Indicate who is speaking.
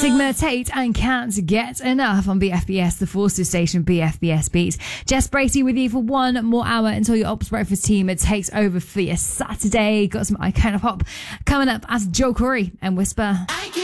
Speaker 1: Sigma Tate and Can't Get Enough on BFBS, the Forces station, BFBS Beat. Jess Bracey with you for one more hour until your Ops Breakfast team takes over for your Saturday. Got some iconic pop coming up as Joe Corey and Whisper.